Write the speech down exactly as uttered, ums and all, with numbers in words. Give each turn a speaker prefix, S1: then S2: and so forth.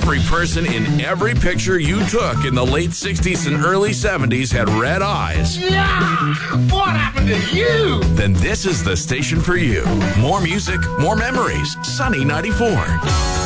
S1: every person in every picture you took in the late sixties and early seventies had red eyes,
S2: Yeah! What happened to you?
S1: then this is the station for you. More music, more memories. Sunny ninety-four.